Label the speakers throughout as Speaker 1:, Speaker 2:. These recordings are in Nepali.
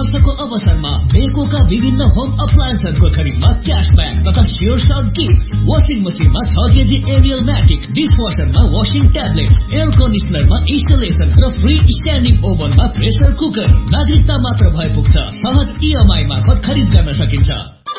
Speaker 1: वर्षको अवसरमा बेकोका विभिन्न होम अप्लायन्सहरूको खरिदमा क्याशब्याक तथा स्योर सर्ट गिफ्ट। वाशिङ मसिनमा 6 KG Ariel म्याटिक, डिसवासरमा washing tablets, air कन्डिसनरमा installation र फ्री स्ट्यान्डिङ ओभनमा प्रेसर कुकर। नागरिकता मात्र भए पुग्छ। सहज EMI मार्फत खरिद गर्न सकिन्छ।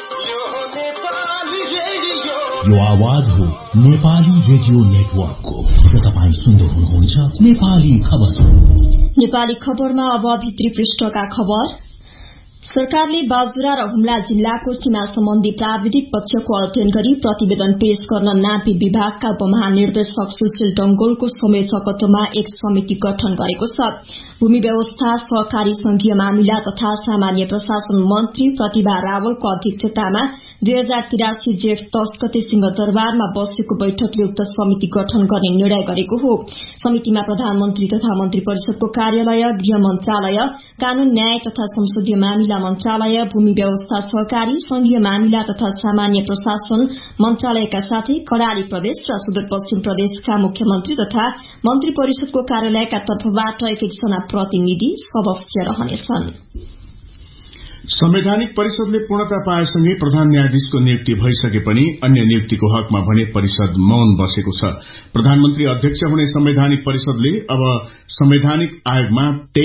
Speaker 2: यो आवाज हो नेपाली रेडियो नेटवर्कको र तपाईँ सुन्दै हुनुहुन्छ नेपाली खबर।
Speaker 3: नेपाली खबरमा अब भित्री पृष्ठका खबर। सरकारले बाजुरा र हुम्ला जिल्लाको सीमा सम्बन्धी प्राविधिक पक्षको अध्ययन गरी प्रतिवेदन पेश गर्न नापी विभागका उपमहानिर्देशक सुशील डंगोलको संयोजकत्वमा एक समिति गठन गरेको छ। भूमि व्यवस्था, सहकारी संघीय मामिला तथा सामान्य प्रशासन मन्त्री प्रतिभा रावलको अध्यक्षतामा 2083 जेठ 10 गते सिंहदरबारमा बसेको बैठकले उक्त समिति गठन गर्ने निर्णय गरेको हो। समितिमा प्रधानमन्त्री तथा मन्त्री परिषदको कार्यालय, गृह मन्त्रालय, कानून न्याय तथा संसदीय मामिला मन्त्रालय, भूमि व्यवस्था, सहकारी संघीय मामिला तथा सामान्य प्रशासन मन्त्रालयका साथै कर्णाली प्रदेश र सुदूरपश्चिम प्रदेशका मुख्यमन्त्री तथा मन्त्री परिषदको कार्यालयका तर्फबाट एक-एकजना प्रतिनिधि सदस्य रहनेछन्।
Speaker 4: संवैधानिक परिषदले पूर्णता पाएसँगै प्रधान न्यायाधीशको नियुक्ति भइसके पनि अन्य नियुक्तिको हकमा भने परिषद मौन बसेको छ। प्रधानमन्त्री अध्यक्ष हुने संवैधानिक परिषदले अब संवैधानिक आयोगमा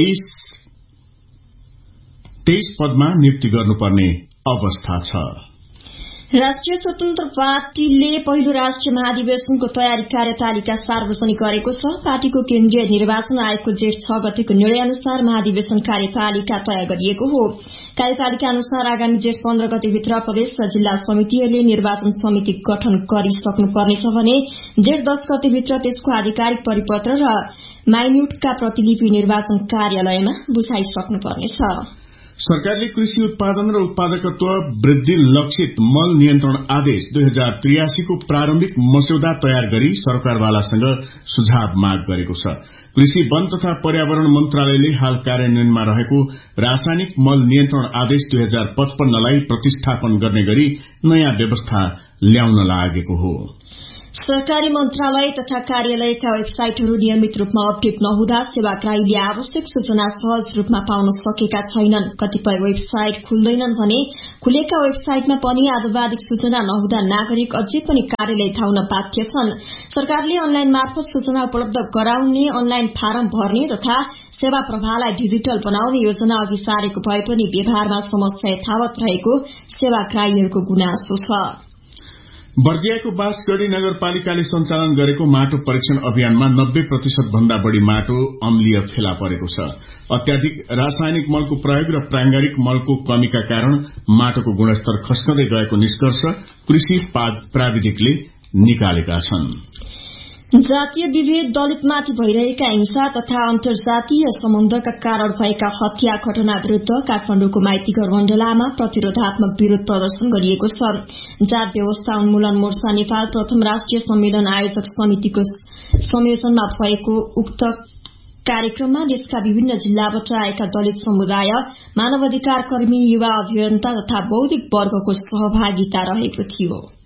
Speaker 4: 23 पदमा नियुक्ति गर्नुपर्ने अवस्था छ।
Speaker 3: राष्ट्रिय स्वतन्त्र पार्टीले पहिलो राष्ट्रिय महाधिवेशनको तयारी कार्यतालिका सार्वजनिक गरेको छ। पार्टीको केन्द्रीय निर्वाचन आयोगको जेठ 6 गतेको निर्णय अनुसार महाधिवेशन कार्यतालिका तयार गरिएको हो। कार्यतालिका अनुसार आगामी जेठ 15 गतेभित्र प्रदेश र जिल्ला समितिहरूले निर्वाचन समिति गठन गरिसक्नुपर्नेछ भने जेठ 10 गतेभित्र त्यसको आधिकारिक परिपत्र र माइन्युटका प्रतिलिपि निर्वाचन कार्यालयमा बुझाइसक्नुपर्नेछ।
Speaker 4: सरकारले कृषि उत्पादन र उत्पादकत्व वृद्धि लक्षित मल नियन्त्रण आदेश 2083 को प्रारम्भिक मस्यौदा तयार गरी सरकारवालासँग सुझाव माग गरेको छ। कृषि, वन तथा पर्यावरण मन्त्रालयले हाल कार्यान्वयनमा रहेको रासायनिक मल नियन्त्रण आदेश 2055 लाई प्रतिस्थापन गर्ने गरी नयाँ व्यवस्था ल्याउन लागेको हो।
Speaker 3: सरकारी मन्त्रालय तथा कार्यालयका वेबसाइटहरू नियमित रूपमा अपडेट नहुँदा सेवाग्राहीले आवश्यक सूचना सहज रूपमा पाउन सकेका छैनन्। कतिपय वेबसाइट खुल्दैनन् भने खुलेका वेबसाइटमा पनि आधिकारिक सूचना नहुँदा नागरिक अझै पनि कार्यालय धाउन बाध्य छन्। सरकारले अनलाइन मार्फत सूचना उपलब्ध गराउने, अनलाइन फारम भर्ने तथा सेवा प्रवाहलाई डिजिटल बनाउने योजना अघि सारेको भए पनि व्यवहारमा समस्या यथावत रहेको सेवाग्राहीहरूको गुनासो छ।
Speaker 4: बर्दियाको बाँसगढ़ी नगरपालिकाले सञ्चालन गरेको माटो परीक्षण अभियानमा 90% भन्दा बढ़ी माटो अम्लीय फेला परेको छ। अत्याधिक रासायनिक मलको प्रयोग र प्रांगारिक मलको कमीका कारण माटोको गुणस्तर खस्कँदै गएको निष्कर्ष कृषि प्राविधिकले निकालेका छन्।
Speaker 3: जातीय विभेद, दलितमाथि भइरहेका हिंसा तथा अन्तर्जातीय सम्बन्धका कारण भएका हत्या घटना विरूद्ध काठमाडौँको माइतीघर मण्डलामा प्रतिरोधात्मक विरोध प्रदर्शन गरिएको छ। जात व्यवस्था उन्मूलन मोर्चा नेपाल प्रथम राष्ट्रिय सम्मेलन आयोजक समितिको संयोजनमा भएको उक्त कार्यक्रममा देशका विभिन्न जिल्लाबाट आएका दलित समुदाय, मानवाधिकार कर्मी, युवा अभियन्ता तथा बौद्धिक वर्गको सहभागिता रहेको थियो।